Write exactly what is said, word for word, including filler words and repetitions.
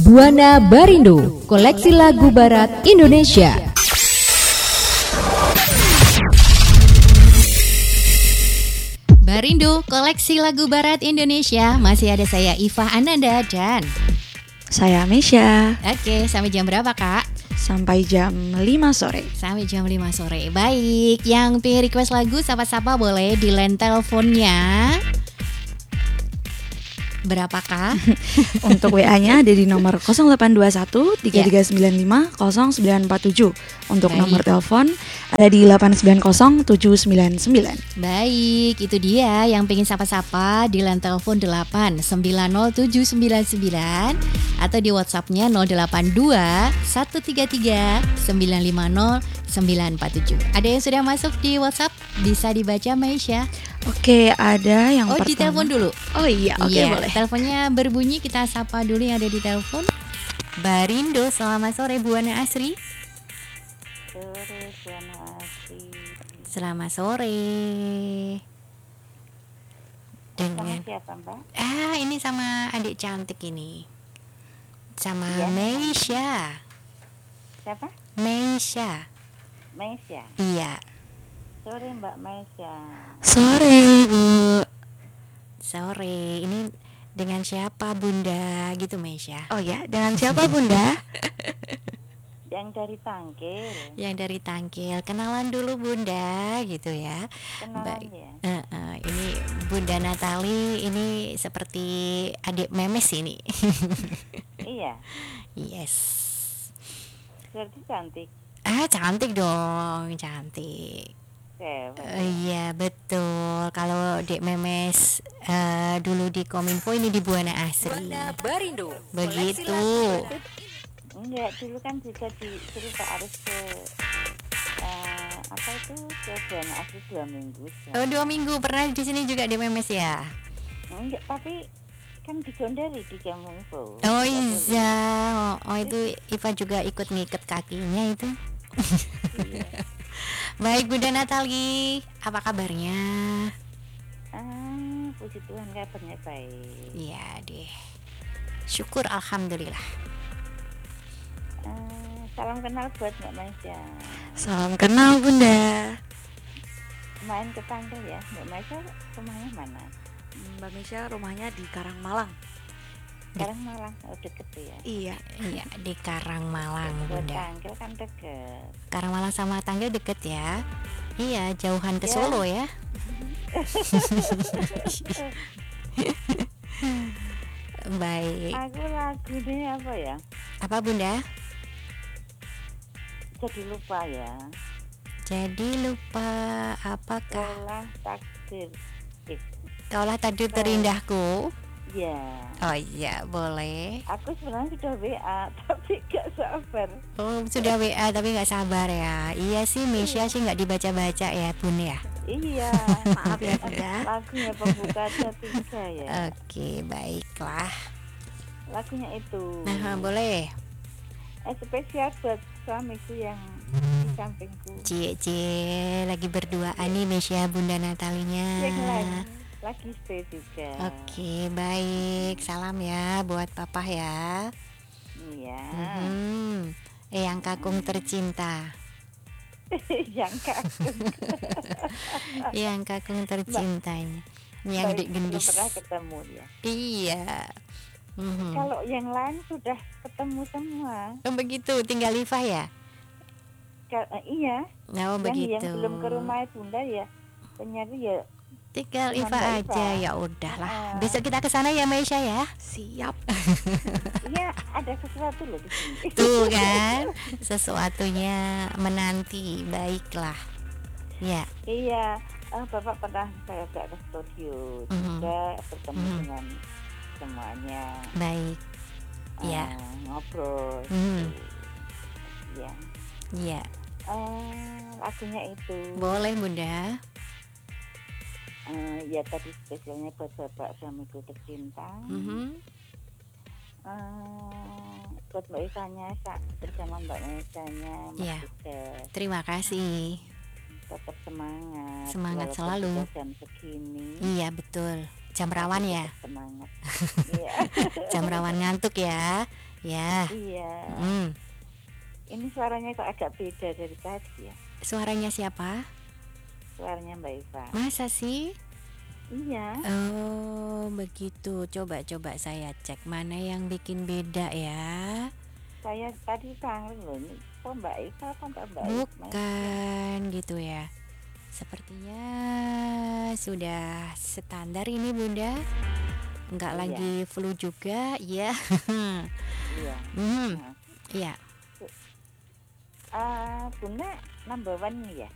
Buana Barindo, koleksi lagu barat Indonesia. Barindo, koleksi lagu barat Indonesia. Masih ada saya Iva Ananda dan saya Mesya. Oke, sampai jam berapa Kak? Sampai jam lima sore. Sampai jam lima sore. Baik, yang pengen request lagu sapa-sapa boleh di line teleponnya. Berapakah? Untuk W A-nya ada di nomor nol delapan dua satu tiga tiga sembilan lima nol sembilan empat tujuh. Untuk Baik. Nomor telepon ada di delapan sembilan nol tujuh sembilan sembilan. Baik, itu dia yang pengen sapa-sapa di line telepon delapan sembilan nol tujuh sembilan sembilan atau di WhatsApp-nya nol delapan dua satu tiga tiga sembilan lima nol sembilan empat tujuh. Ada yang sudah masuk di WhatsApp? Bisa dibaca Mesya. Oke, ada yang oh, pertama. Oh, di telepon dulu. Oh iya, oke iya, boleh. Teleponnya berbunyi, kita sapa dulu yang ada di telepon. Barindo, selamat sore Buana Asri. Sore Buana Asri. Selamat sore. Dengan sama siapa Mbak? Ah, ini sama adik cantik ini. Sama ya, Mesya. Siapa? Mesya. Mesya. Iya. Sore Mbak Mesya. Sore Bu. Sore. Ini dengan siapa Bunda gitu Mesya? Oh ya, dengan siapa Bunda? Yang dari Tangkil. Yang dari Tangkil. Kenalan dulu Bunda gitu ya. Kenalan Baik. ya. Uh, uh, ini Bunda Natali, ini seperti adik memes ini. Iya. Yes. Berarti cantik. Ah, cantik dong, cantik. Cewek. Uh, iya betul. Kalau Dek Memes uh, dulu di Kominfo, ini di Buana Asri. Buana Barindo. Begitu. Enggak, dulu kan juga disuruh Pak Aris ke uh, apa itu ke Buana Asri dua minggu. Oh, dua minggu pernah di sini juga Dek Memes ya? Enggak, tapi kan di Gondari di Kominfo. Oh iya. Oh, oh itu Iva juga ikut ngikat kakinya itu. Iya. Baik Bunda Natali, apa kabarnya? Ah, puji Tuhan kabarnya baik. Iya deh, syukur alhamdulillah. Uh, salam kenal buat Mbak Mesya. Salam kenal Bunda. Main ke Tangkil ya, Mbak Mesya rumahnya mana? Mbak Mesya rumahnya di Karangmalang. Karangmalang, oh deket tuh ya. Iya, iya di Karangmalang Bunda. Tangkil kan deket. Karangmalang sama Tangkil deket ya. Iya, jauhan ke ya. Solo ya. Baik. Aku lagunya apa ya? Apa Bunda? Jadi lupa ya. Jadi lupa apakah? Kaulah takdir. Eh, Kaulah takdir terindahku. Ya. Oh iya, boleh. Aku sebenarnya sudah W A tapi gak sabar. Oh, sudah W A tapi gak sabar ya. Iya sih, Mesya sih gak dibaca-baca ya Bun ya. Iya. Maaf ya Bunda. Lagunya pembuka tiga ya. Oke, baiklah. Lagunya itu. Nah, boleh. Eh, spesial buat suamiku yang di sampingku. Cie cie lagi berduaan nih Mesya Bunda Natalinya. Yang lagi, lagi stay juga. Oke, baik. Salam ya buat papa ya. Iya. Mm-hmm. Eh, yang kakung tercinta. Yang kakung. Yang kakung tercintanya. Yang Baik, dik gendis. belum pernah ketemu ya. Iya. Mm-hmm. Kalau yang lain sudah ketemu semua. Oh, begitu, tinggal Liva ya? Ka- uh, iya. Oh, yang, begitu. yang belum ke rumah Bunda ya penyari ya. Tinggal Cuman Iva Mbak aja Iva. ya udahlah. Uh, Besok kita ke sana ya Mesya ya. Siap. Iya, ada sesuatu loh di sini. Tuh kan, sesuatunya menanti. Baiklah. Ya. Iya, uh, Bapak pernah saya ajak ke studio Mhm. juga bertemu Mhm. dengan semuanya. Baik. Uh, Ya. Ngobrol. Mhm. gitu. Ya. Ya. Uh, lagunya itu. Boleh Bunda. Uh, ya tadi spesialnya buat Bapak suamiku tercinta. Mhm. Uh, buat Mbak Isanya bersama Mbak Isanya Ya. Mas Terima kasih. tetap semangat. Semangat walaupun selalu. sudah jam segini. Iya betul. Jam rawan ya. Semangat. Iya. Jam rawan ngantuk ya. Ya. Iya. Hmm. Ini suaranya kok agak beda dari tadi ya. Suaranya siapa? Suaranya Mbak Eva. Masa sih? Iya. Oh, begitu. Coba-coba saya cek mana yang bikin beda ya. Saya tadi kangen loh nih. Kok Mbak Eva apa Mbak Mbak Eva? Bukan gitu ya. Sepertinya sudah standar ini Bunda. Enggak Iya. lagi flu juga, ya. Iya. Hmm, Nah, iya. ah, Bunda number one ya.